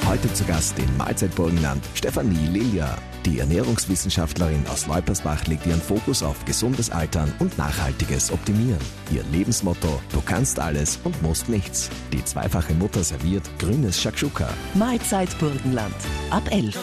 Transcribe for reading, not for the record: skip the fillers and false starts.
Heute zu Gast in Mahlzeit Burgenland Stefanie Lilja. Die Ernährungswissenschaftlerin aus Leupersbach legt ihren Fokus auf gesundes Altern und nachhaltiges Optimieren. Ihr Lebensmotto: Du kannst alles und musst nichts. Die zweifache Mutter serviert grünes Shakshuka. Mahlzeit Burgenland ab 11.